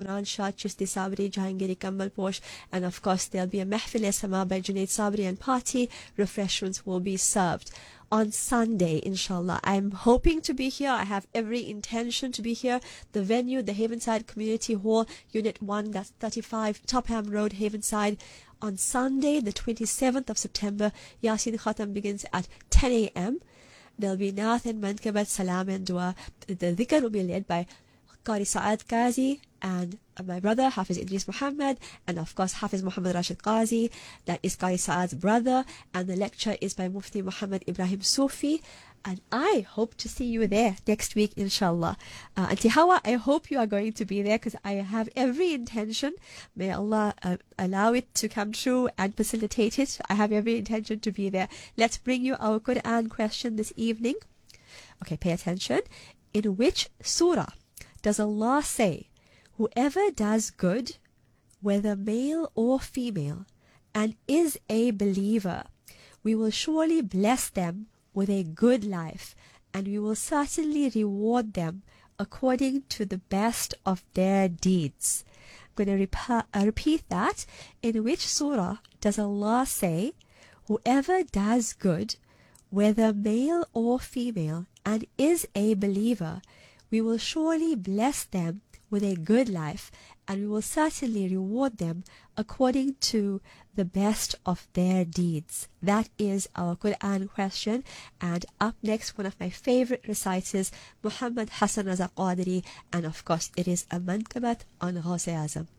Imran Shah, Chisti Sabri, Jahangiri Kamal Posh, and of course there'll be a Mehfil Sama by Junaid Sabri and party. Refreshments will be served on Sunday, inshallah. I'm hoping to be here. I have every intention to be here. The venue, the Havenside Community Hall, Unit 1, that's 35 Topham Road, Havenside, on Sunday, the 27th of September. Yasin Khatam begins at 10 a.m. There'll be Nath and Mankabat, Salam and Dua. The dhikr will be led by Qari Sa'ad Qazi and my brother Hafiz Idris Muhammad, and of course Hafiz Muhammad Rashid Qazi, that is Qari Sa'ad's brother, and the lecture is by Mufti Muhammad Ibrahim Sufi. And I hope to see you there next week, inshallah. Auntie Hawa, I hope you are going to be there, because I have every intention. May Allah allow it to come true and facilitate it. I have every intention to be there. Let's bring you our Quran question this evening. Okay, pay attention. In which surah does Allah say, whoever does good, whether male or female, and is a believer, we will surely bless them with a good life, and we will certainly reward them according to the best of their deeds? I'm going to repeat that. In which surah does Allah say, whoever does good, whether male or female, and is a believer, we will surely bless them with a good life, and we will certainly reward them according to the best of their deeds? That is our Quran question. And up next, one of my favorite reciters, Muhammad Hassan Raza Qadri, and of course it is a mankabat on Ghaus-e Azam.